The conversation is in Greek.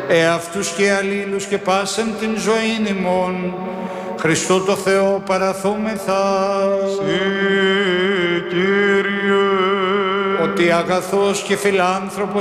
εαυτούς και αλλήλους και πάσαν την ζωήν ημών, Χριστό το Θεό παραθούμεθα. Συ, Κύριε, ότι αγαθός και φιλάνθρωπος